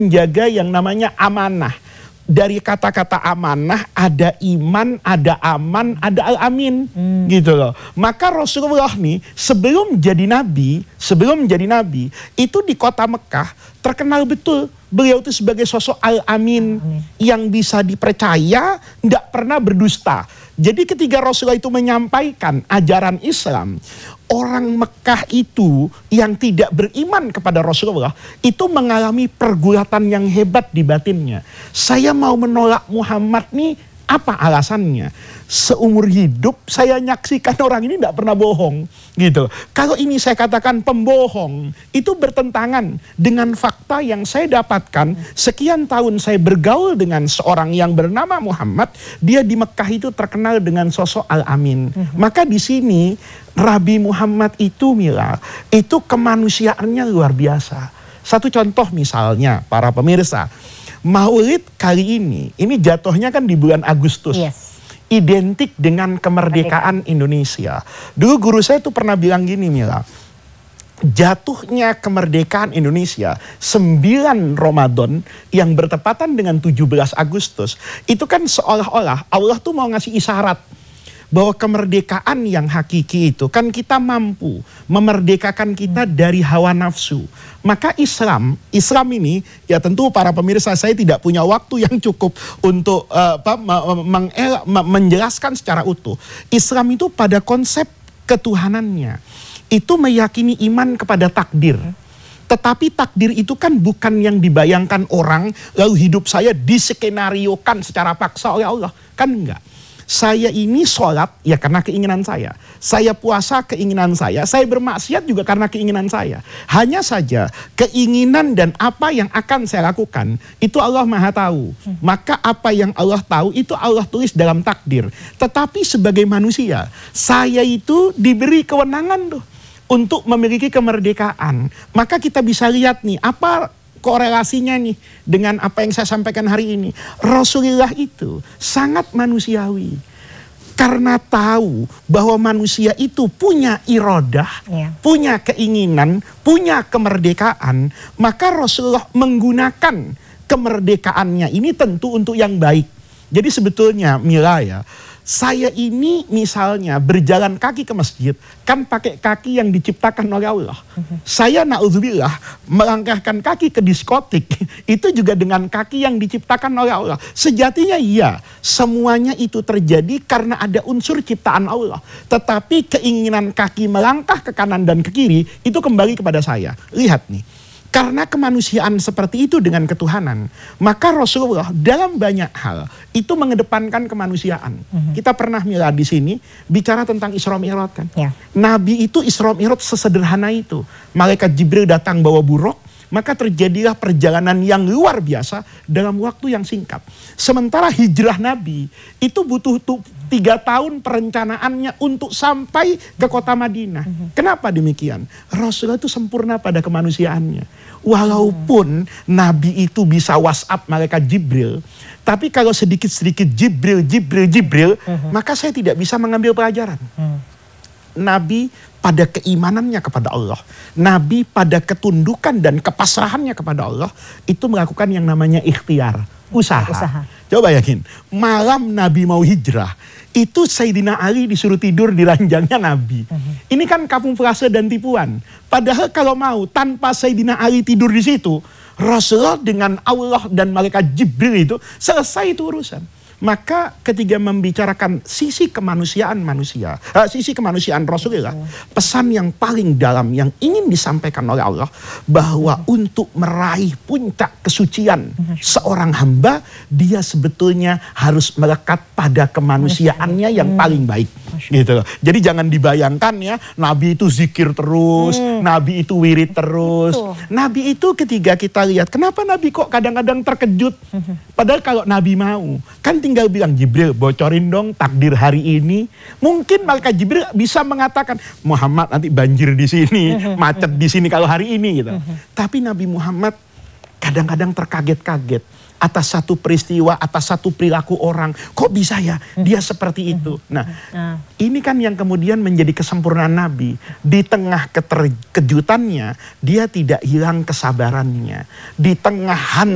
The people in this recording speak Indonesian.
menjaga yang namanya amanah. Dari kata-kata amanah ada iman, ada aman, ada al-amin, gitu loh. Maka Rasulullah nih sebelum menjadi nabi itu di kota Mekah terkenal betul beliau itu sebagai sosok al-amin yang bisa dipercaya, tidak pernah berdusta. Jadi ketika Rasulullah itu menyampaikan ajaran Islam, orang Mekah itu yang tidak beriman kepada Rasulullah itu mengalami pergulatan yang hebat di batinnya. Saya mau menolak Muhammad nih, apa alasannya? Seumur hidup saya nyaksikan orang ini tidak pernah bohong, gitu. Kalau ini saya katakan pembohong, itu bertentangan dengan fakta yang saya dapatkan. Sekian tahun saya bergaul dengan seorang yang bernama Muhammad, dia di Mekah itu terkenal dengan sosok Al-Amin. Maka di sini Nabi Muhammad itu, Mila, itu kemanusiaannya luar biasa. Satu contoh misalnya, para pemirsa, Maulid kali ini jatuhnya kan di bulan Agustus. Yes. Identik dengan kemerdekaan Indonesia. Dulu guru saya tuh pernah bilang gini, Mila, jatuhnya kemerdekaan Indonesia 9 Ramadan yang bertepatan dengan 17 Agustus, itu kan seolah-olah Allah tuh mau ngasih isyarat bahwa kemerdekaan yang hakiki itu kan kita mampu memerdekakan kita dari hawa nafsu. Maka Islam ini, ya tentu para pemirsa, saya tidak punya waktu yang cukup untuk menjelaskan secara utuh. Islam itu pada konsep ketuhanannya itu meyakini iman kepada takdir. Tetapi takdir itu kan bukan yang dibayangkan orang lalu hidup saya diskenariokan secara paksa oleh Allah, kan enggak. Saya ini sholat ya karena keinginan saya puasa keinginan saya bermaksiat juga karena keinginan saya. Hanya saja keinginan dan apa yang akan saya lakukan itu Allah Maha tahu. Maka apa yang Allah tahu itu Allah tulis dalam takdir. Tetapi sebagai manusia, saya itu diberi kewenangan tuh untuk memiliki kemerdekaan. Maka kita bisa lihat nih apa korelasinya nih dengan apa yang saya sampaikan hari ini. Rasulullah itu sangat manusiawi. Karena tahu bahwa manusia itu punya iradah, punya keinginan, punya kemerdekaan, maka Rasulullah menggunakan kemerdekaannya ini tentu untuk yang baik. Jadi sebetulnya, Mila ya, saya ini misalnya berjalan kaki ke masjid, kan pakai kaki yang diciptakan oleh Allah. Saya na'udzubillah melangkahkan kaki ke diskotik, itu juga dengan kaki yang diciptakan oleh Allah. Sejatinya iya, semuanya itu terjadi karena ada unsur ciptaan Allah. Tetapi keinginan kaki melangkah ke kanan dan ke kiri, itu kembali kepada saya. Lihat nih. Karena kemanusiaan seperti itu dengan ketuhanan, maka Rasulullah dalam banyak hal itu mengedepankan kemanusiaan. Kita pernah, Mila, di sini bicara tentang Isra Mi'raj kan. Ya. Nabi itu Isra Mi'raj sesederhana itu. Malaikat Jibril datang bawa buruk, maka terjadilah perjalanan yang luar biasa dalam waktu yang singkat. Sementara hijrah Nabi itu butuh 3 tahun perencanaannya untuk sampai ke kota Madinah. Kenapa demikian? Rasulullah itu sempurna pada kemanusiaannya. Walaupun Nabi itu bisa WhatsApp malaikat Jibril, tapi kalau sedikit-sedikit Jibril, maka saya tidak bisa mengambil pelajaran. Nabi pada keimanannya kepada Allah, Nabi pada ketundukan dan kepasrahannya kepada Allah, itu melakukan yang namanya ikhtiar, usaha. Coba yakin, malam Nabi mau hijrah, itu Sayyidina Ali disuruh tidur di ranjangnya Nabi. Ini kan kamuflase dan tipuan. Padahal kalau mau tanpa Sayyidina Ali tidur di situ, Rasulullah dengan Allah dan malaikat Jibril itu selesai itu urusan. Maka ketika membicarakan sisi kemanusiaan manusia, sisi kemanusiaan Rasulullah, pesan yang paling dalam yang ingin disampaikan oleh Allah, bahwa untuk meraih puncak kesucian seorang hamba, dia sebetulnya harus melekat pada kemanusiaannya yang paling baik. Gitu loh. Jadi jangan dibayangkan ya, Nabi itu zikir terus, Nabi itu wirid terus. Nabi itu ketika kita lihat, kenapa Nabi kok kadang-kadang terkejut? Padahal kalau Nabi mau, kan tinggal bilang, Jibril bocorin dong takdir hari ini. Mungkin malaikat Jibril bisa mengatakan, Muhammad nanti banjir di sini, macet di sini kalau hari ini gitu. Tapi Nabi Muhammad kadang-kadang terkaget-kaget atas satu peristiwa, atas satu perilaku orang. Kok bisa ya dia seperti itu? Nah, ini kan yang kemudian menjadi kesempurnaan Nabi. Di tengah keterkejutannya, dia tidak hilang kesabarannya. Di tengah